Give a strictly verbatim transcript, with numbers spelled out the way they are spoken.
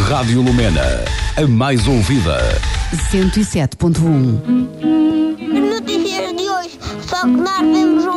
Rádio Lumena, a mais ouvida. cento e sete ponto um. As notícias de hoje, só que nós vemos